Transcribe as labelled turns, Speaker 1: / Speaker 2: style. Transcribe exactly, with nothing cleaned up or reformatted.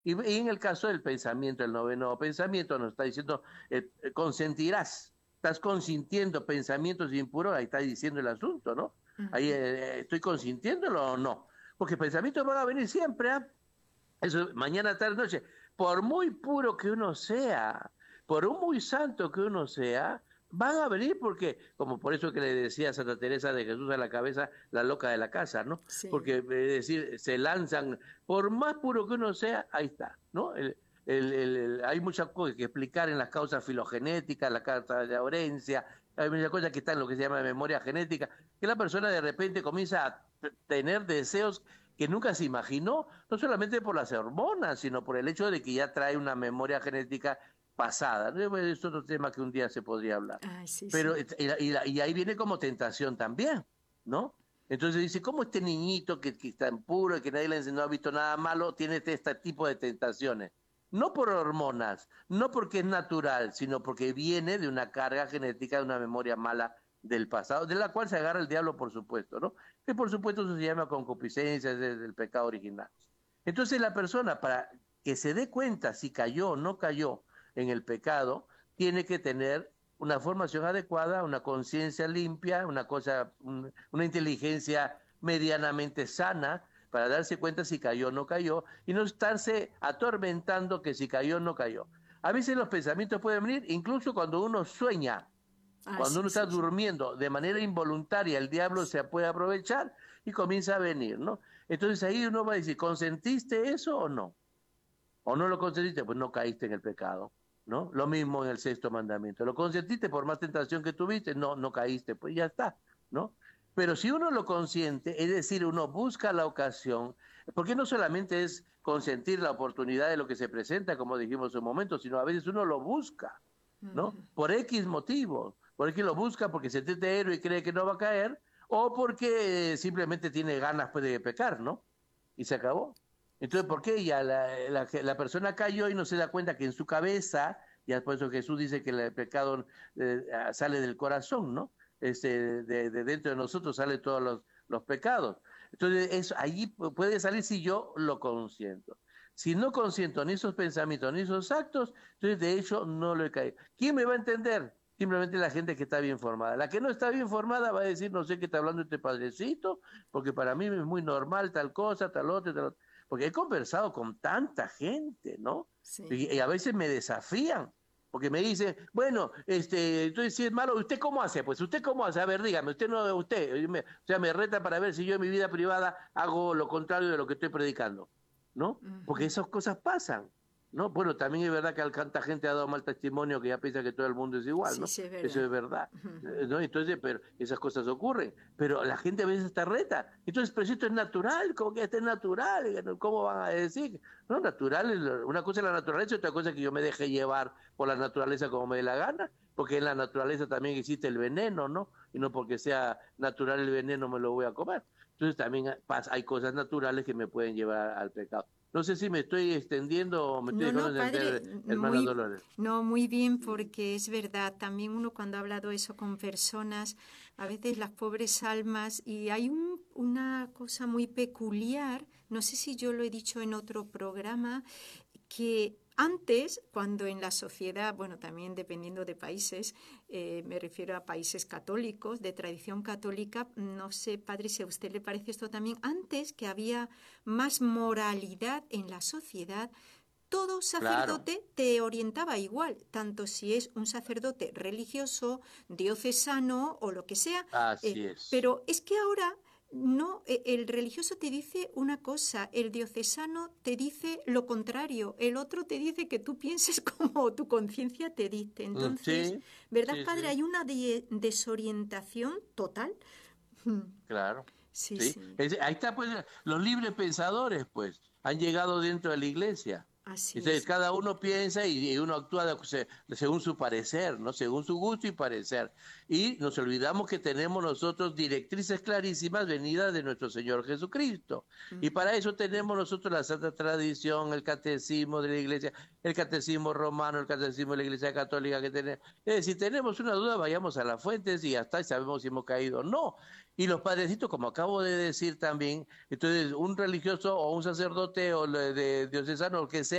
Speaker 1: Y, y en el caso del pensamiento, el noveno pensamiento nos está diciendo, eh, eh, consentirás, estás consintiendo pensamientos impuros, ahí está diciendo el asunto, ¿no? Ahí
Speaker 2: Ujú.
Speaker 1: eh, estoy consintiéndolo o no. Porque pensamientos van a venir siempre, ¿ah? Eso, mañana, tarde, noche. Por muy puro que uno sea, por un muy santo que uno sea, van a venir porque, como por eso que le decía Santa Teresa de Jesús a la cabeza, la loca de la casa, ¿no? Porque,
Speaker 2: Sí.
Speaker 1: es decir, se lanzan, por más puro que uno sea, ahí está, ¿no? El, el, el, el, hay muchas cosas que explicar en las causas filogenéticas, la carta de Aurencia, hay muchas cosas que están en lo que se llama memoria genética, que la persona de repente comienza a tener deseos que nunca se imaginó, no solamente por las hormonas, sino por el hecho de que ya trae una memoria genética pasada. Es otro tema que un día se podría hablar.
Speaker 2: Ah, sí,
Speaker 1: Pero,
Speaker 2: sí.
Speaker 1: y, y, y ahí viene como tentación también, ¿no? Entonces dice, ¿cómo este niñito que, que está en puro y que nadie le enseñó, no ha visto nada malo, tiene este, este tipo de tentaciones? No por hormonas, no porque es natural, sino porque viene de una carga genética, de una memoria mala del pasado, de la cual se agarra el diablo, por supuesto, ¿no? Que por supuesto eso se llama concupiscencia, es el pecado original. Entonces la persona, para que se dé cuenta si cayó o no cayó en el pecado, tiene que tener una formación adecuada, una conciencia limpia, una cosa, un, una inteligencia medianamente sana para darse cuenta si cayó o no cayó y no estarse atormentando que si cayó o no cayó. A veces los pensamientos pueden venir incluso cuando uno sueña,
Speaker 2: Ah,
Speaker 1: cuando
Speaker 2: sí,
Speaker 1: uno está
Speaker 2: sí, sí.
Speaker 1: durmiendo de manera involuntaria, el diablo se puede aprovechar y comienza a venir, ¿no? Entonces ahí uno va a decir, ¿consentiste eso o no? ¿O no lo consentiste? Pues no caíste en el pecado, ¿no? Lo mismo en el sexto mandamiento. ¿Lo consentiste por más tentación que tuviste? No, no caíste, pues ya está, ¿no? Pero si uno lo consiente, es decir, uno busca la ocasión, porque no solamente es consentir la oportunidad de lo que se presenta, como dijimos en un momento, sino a veces uno lo busca, ¿no?
Speaker 2: Ujú.
Speaker 1: Por X motivo. Por X lo busca porque se siente héroe y cree que no va a caer, o porque simplemente tiene ganas pues, de pecar, ¿no? Y se acabó. Entonces,
Speaker 2: Sí.
Speaker 1: ¿por qué ya la, la, la, persona cayó y no se da cuenta que en su cabeza, ya por eso Jesús dice que el pecado eh, sale del corazón, ¿no? Este, de, de, dentro de nosotros salen todos los, los pecados. Entonces, eso, allí puede salir si yo lo consiento. Si no consiento ni esos pensamientos ni esos actos, entonces de hecho no lo he caído. ¿Quién me va a entender? Simplemente la gente que está bien formada. La que no está bien formada va a decir, no sé qué está hablando este padrecito, porque para mí es muy normal tal cosa, tal otra, tal otra. Porque he conversado con tanta gente, ¿no?
Speaker 2: Sí.
Speaker 1: Y, y a veces me desafían, porque me dicen, bueno, este, entonces si es malo, ¿usted cómo hace? Pues usted cómo hace, a ver, dígame, usted no, usted, me, o sea, me reta para ver si yo en mi vida privada hago lo contrario de lo que estoy predicando, ¿no? Porque
Speaker 2: Ujú.
Speaker 1: esas cosas pasan, ¿no? Bueno, también es verdad que tanta gente ha dado mal testimonio que ya piensa que todo el mundo es igual,
Speaker 2: Sí,
Speaker 1: ¿no?
Speaker 2: sí, es
Speaker 1: Eso
Speaker 2: verdad.
Speaker 1: es verdad,
Speaker 2: Ujú.
Speaker 1: ¿no? Entonces, pero esas cosas ocurren, pero la gente a veces está reta. Entonces, pero si esto es natural, ¿cómo que esto es natural? ¿Cómo van a decir? No, natural, una cosa es la naturaleza y otra cosa es que yo me deje llevar por la naturaleza como me dé la gana, porque en la naturaleza también existe el veneno, ¿no? Y no porque sea natural el veneno me lo voy a comer. Entonces también hay cosas naturales que me pueden llevar al pecado. No sé si me estoy extendiendo o me estoy
Speaker 2: No,
Speaker 1: dejando
Speaker 2: no, padre,
Speaker 1: entender, hermana
Speaker 2: muy,
Speaker 1: Dolores.
Speaker 2: no, muy bien, porque es verdad, también uno cuando ha hablado eso con personas, a veces las pobres almas, y hay un- una cosa muy peculiar, no sé si yo lo he dicho en otro programa, que antes, cuando en la sociedad, bueno, también dependiendo de países, eh, me refiero a países católicos, de tradición católica, no sé, padre, si a usted le parece esto también, antes que había más moralidad en la sociedad, todo
Speaker 1: Claro,
Speaker 2: sacerdote te orientaba igual, tanto si es un sacerdote religioso, diocesano o lo que sea. eh,
Speaker 1: así es.
Speaker 2: pero es que ahora no, eh, el religioso te dice una cosa, el diocesano te dice lo contrario, el otro te dice que tú pienses como tu conciencia te dicte.
Speaker 1: Mm,
Speaker 2: Entonces,
Speaker 1: sí,
Speaker 2: ¿verdad,
Speaker 1: sí,
Speaker 2: padre?
Speaker 1: sí,
Speaker 2: Hay una de- desorientación total.
Speaker 1: claro.
Speaker 2: Sí,
Speaker 1: Sí,
Speaker 2: sí,
Speaker 1: es- ahí está, pues, los libres pensadores, pues, han llegado dentro de la iglesia.
Speaker 2: así
Speaker 1: Entonces,
Speaker 2: es.
Speaker 1: cada uno piensa y, y uno actúa de- se- según su parecer, ¿no? Según su gusto y parecer. Y nos olvidamos que tenemos nosotros directrices clarísimas venidas de nuestro Señor Jesucristo. Y
Speaker 2: Ujú.
Speaker 1: para eso tenemos nosotros la Santa Tradición, el Catecismo de la Iglesia, el catecismo romano, el catecismo de la Iglesia Católica que tenemos. Es decir, si tenemos una duda, vayamos a las fuentes y hasta sabemos si hemos caído o no. Y los padrecitos, como acabo de decir también, entonces un religioso o un sacerdote o de diocesano, o que sea,